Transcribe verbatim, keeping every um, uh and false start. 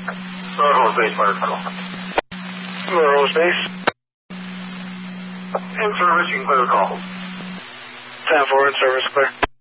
Northwest Base, fire call. Northwest Base. In service, you can clear the call. ten four, in service, clear.